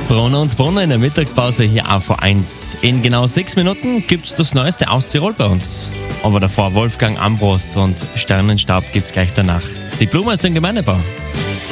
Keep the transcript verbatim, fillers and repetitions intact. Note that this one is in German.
Brunner und Brunner in der Mittagspause hier auf V eins. In genau sechs Minuten gibt's das Neueste aus Tirol bei uns. Aber davor Wolfgang Ambros und Sternenstab gibt's gleich danach. Die Blume aus dem Gemeindebau.